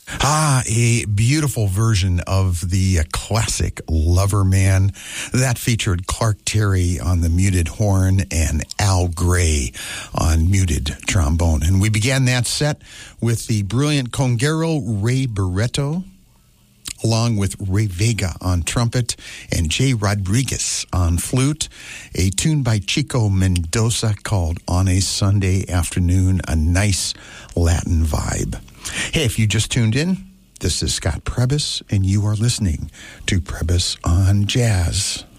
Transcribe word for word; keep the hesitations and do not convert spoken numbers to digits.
Ah, a beautiful version of the uh, classic Lover Man. That featured Clark Terry on the muted horn and Al Gray on muted trombone. And we began that set with the brilliant conguero Ray Barreto, along with Ray Vega on trumpet and Jay Rodriguez on flute, a tune by Chico Mendoza called On a Sunday Afternoon, a nice Latin vibe. Hey, if you just tuned in, this is Scott Prebys, and you are listening to Prebys on Jazz.